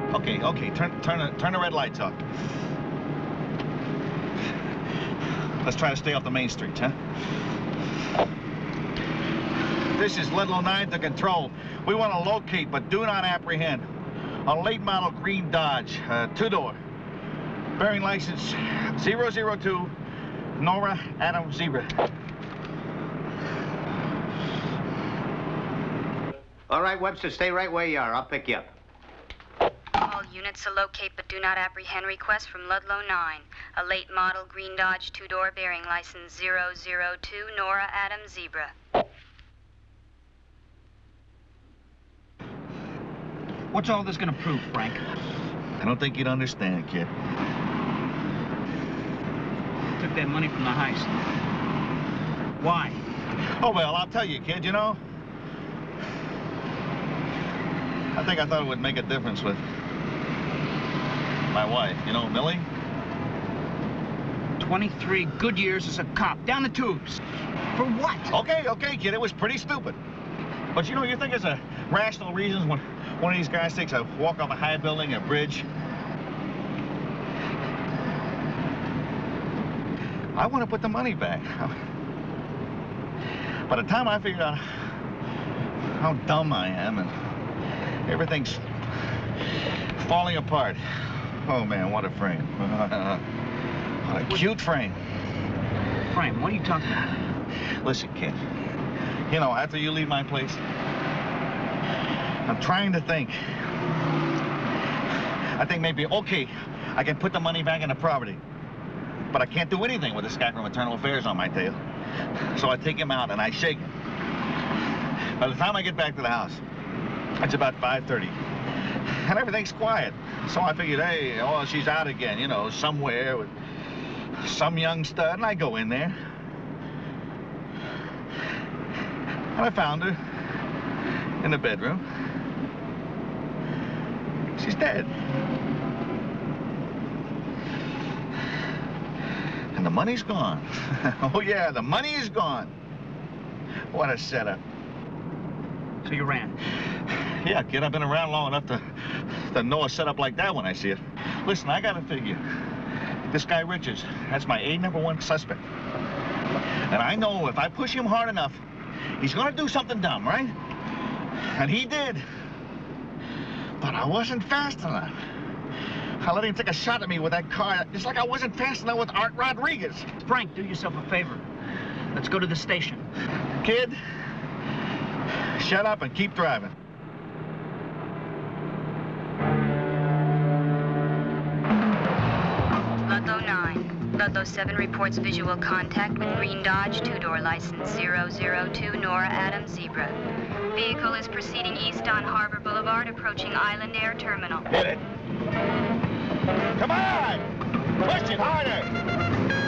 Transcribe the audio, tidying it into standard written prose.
Okay. Turn the red lights off. Let's try to stay off the main streets, huh? This is Ludlow 9 to control. We want to locate, but do not apprehend. A late model green Dodge, two-door. Bearing license 002, Nora Adam Zebra. All right, Webster, stay right where you are. I'll pick you up. All units to locate but do not apprehend request from Ludlow 9. A late model green Dodge two-door bearing license 002 Nora Adam Zebra. What's all this gonna prove, Frank? I don't think you'd understand, kid. Took that money from the heist. Why? Oh, well, I'll tell you, kid, you know. I thought it would make a difference with my wife, you know, Millie. 23 good years as a cop, down the tubes. For what? Okay, kid, it was pretty stupid. But you know, you think there's a rational reasons when one of these guys takes a walk off a high building, a bridge. I want to put the money back. By the time I figured out how dumb I am and everything's falling apart. Oh, man, what a frame. What a cute frame. Frame, what are you talking about? Listen, kid. You know, after you leave my place, I'm trying to think. I think maybe, okay, I can put the money back in the property. But I can't do anything with this guy from Internal Affairs on my tail. So I take him out and I shake him. By the time I get back to the house, it's about 5:30. And everything's quiet. So I figured, hey, oh, she's out again, you know, somewhere with some young stud. And I go in there. And I found her in the bedroom. She's dead. And the money's gone. Oh, yeah, the money is gone. What a setup. So you ran? Yeah, kid, I've been around long enough to know a setup like that when I see it. Listen, I got to figure. This guy Richards, that's my #1 suspect. And I know if I push him hard enough, he's going to do something dumb, right? And he did. But I wasn't fast enough. I let him take a shot at me with that car, just like I wasn't fast enough with Art Rodriguez. Frank, do yourself a favor. Let's go to the station. Kid, shut up and keep driving. Ludlow 9. Ludlow 7 reports visual contact with green Dodge two-door license 002 Nora Adam Zebra. Vehicle is proceeding east on Harbor Boulevard, approaching Island Air Terminal. Hit it. Come on! Push it harder!